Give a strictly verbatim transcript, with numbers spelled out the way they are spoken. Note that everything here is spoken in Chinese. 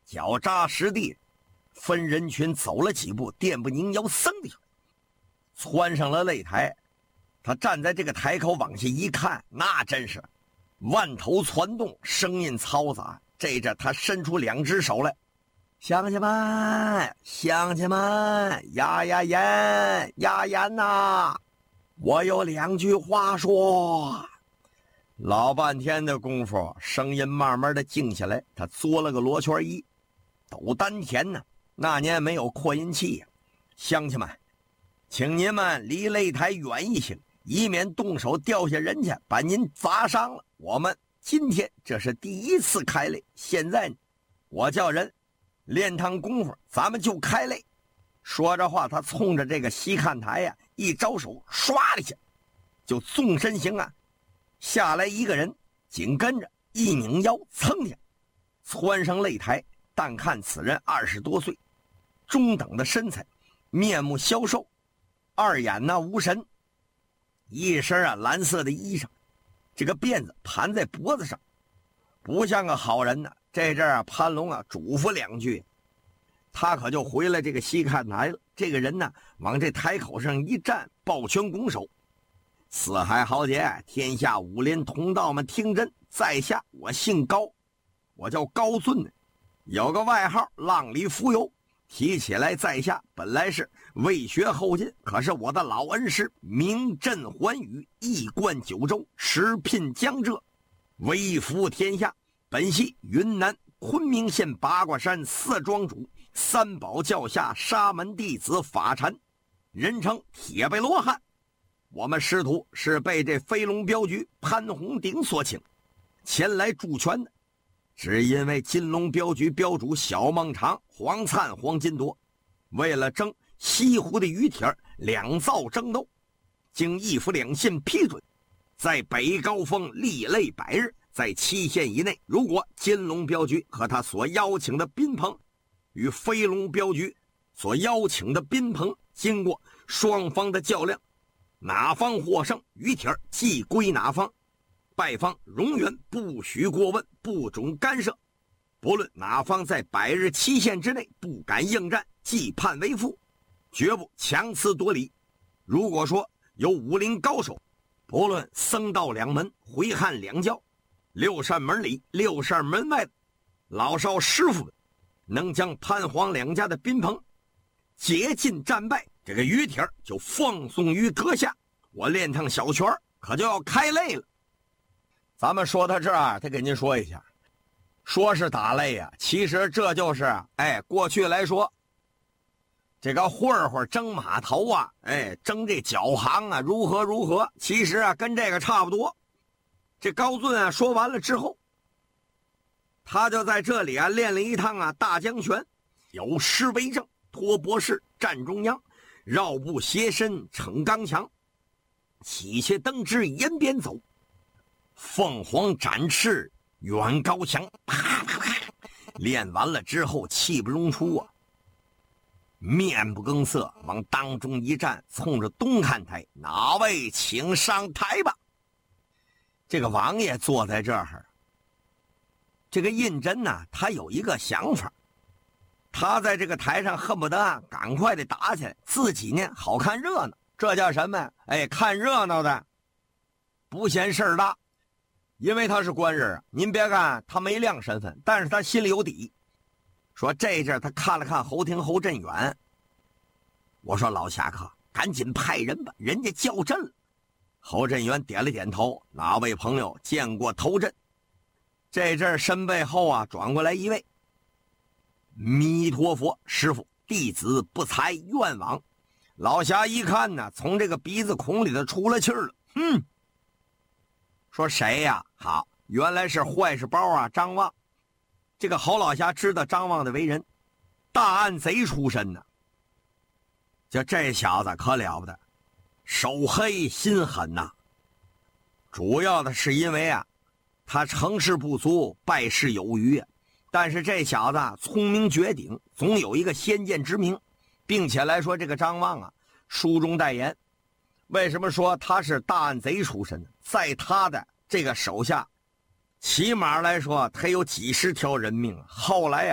脚扎实地，分人群走了几步，电不宁腰噌的窜上了擂台。他站在这个台口往下一看，那真是万头攒动，声音嘈杂。这阵他伸出两只手来，乡亲们，乡亲们，压压言，压言呐，我有两句话说。老半天的功夫，声音慢慢的静下来。他做了个罗圈揖，抖丹田呢。那年没有扩音器呀，乡亲们，请您们离擂台远一些，以免动手掉下人家，把您砸伤了。我们今天这是第一次开擂，现在我叫人练趟功夫，咱们就开擂。说着话，他冲着这个西看台呀、啊、一招手，唰的一下就纵身行啊，下来一个人，紧跟着一拧腰，噌的窜上擂台。但看此人二十多岁，中等的身材，面目消瘦，二眼那无神，一身啊蓝色的衣裳，这个辫子盘在脖子上，不像个好人呢。这阵啊，潘龙啊嘱咐两句，他可就回来这个西看台了。这个人呢，往这台口上一站，抱拳拱手：“四海豪杰，天下武林同道们听真，在下我姓高，我叫高遵呢，有个外号浪里浮游。提起来，在下本来是未学后进，可是我的老恩师名震寰宇，一贯九州，驰聘江浙，威服天下。本系云南昆明县八卦山四庄主三宝教下沙门弟子法禅，人称铁背罗汉。我们师徒是被这飞龙镖局潘洪鼎所请前来助拳的，只因为金龙镖局镖主小孟尝、黄灿、黄金铎为了争西湖的鱼帖两造争斗，经义府两县批准，在北高峰立擂百日，在期限以内，如果金龙镖局和他所邀请的宾朋与飞龙镖局所邀请的宾朋经过双方的较量，哪方获胜，鱼帖即归哪方，败方永远不许过问，不准干涉。不论哪方在百日期限之内不敢应战，即判为负，绝不强词夺理。如果说有武林高手，不论僧道两门、回汉两教、六扇门里、六扇门外的老少师傅们，能将潘黄两家的宾朋竭尽战败，这个鱼帖就放送于阁下。我练趟小拳可就要开擂了。咱们说到这儿，他给您说一下，说是打擂呀、啊，其实这就是哎，过去来说这个混混争马头啊，哎，争这脚行啊，如何如何，其实啊跟这个差不多。这高遵啊说完了之后，他就在这里啊练了一趟啊大江拳，有诗为证：托博士站中央，绕步斜身逞刚强，起切登之沿边走，凤凰展翅远高翔。啪啪啪，练完了之后气不容出啊，面不更色，往当中一站，冲着东看台：“哪位请上台吧。”这个王爷坐在这儿，这个胤禛呢，他有一个想法，他在这个台上恨不得啊赶快的打起来，自己呢好看热闹。这叫什么？哎，看热闹的不嫌事儿大，因为他是官人啊。您别看他没亮身份，但是他心里有底。说这阵他看了看侯廷侯振远，我说老侠客，赶紧派人吧，人家叫阵了。侯振元点了点头，哪位朋友见过头阵？这阵身背后啊转过来一位：“弥陀佛，师傅，弟子不才，愿往。”老侠一看呢，从这个鼻子孔里头出了气儿了。嗯，说谁呀？好，原来是坏事包啊，张望。这个侯老侠知道张望的为人，大案贼出身呢。就这小子可了不得，手黑心狠呐、啊。主要的是因为啊，他成事不足，败事有余。但是这小子聪明绝顶，总有一个先见之明，并且来说这个张望啊，书中代言。为什么说他是大案贼出身呢？在他的这个手下，起码来说他有几十条人命。后来啊